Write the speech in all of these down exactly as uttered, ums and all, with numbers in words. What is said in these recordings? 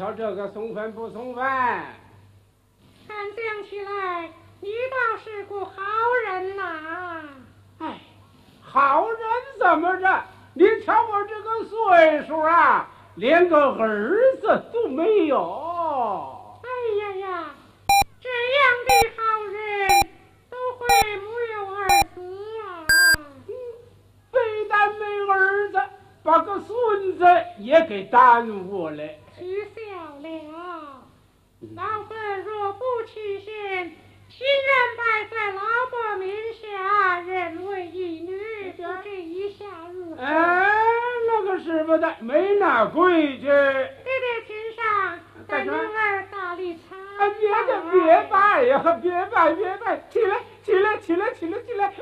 了这个送分不送分？ 看这样起来，你倒是个好人呐！ 哎，好人怎么着？你瞧我这个岁数啊，连个儿子都没有。 哎呀呀，这样的好人都会没有儿子啊！ 嗯，非但没儿子，把个孙子也给耽误了。 取消了。老本若不屈先，情愿摆在老伯名下，认为义女，就这一下如何？ 哎，那个使不得，没那规矩。 爹爹请上，带女儿大礼参拜。 啊，别的别拜呀，别拜别拜，起来起来起来起来起来！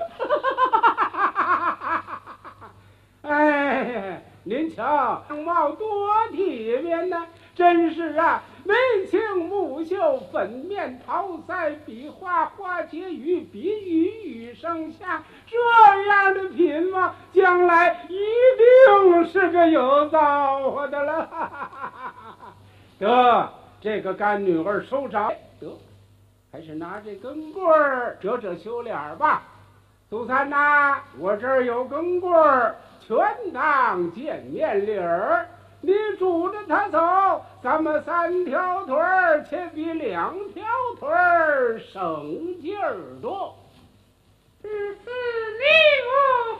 哎，您瞧，相貌多体面呐，真是啊，眉清目秀，粉面桃腮，比划花结语，比语语生香，这样的品貌，将来一定是个有造化的了。得，这个干女儿收着，得，还是拿这根棍儿遮遮羞脸吧。苏三呐，我这儿有根棍儿，全当见面礼儿。你拄着他走，咱们三条腿儿且比两条腿儿省劲儿多。 此次你我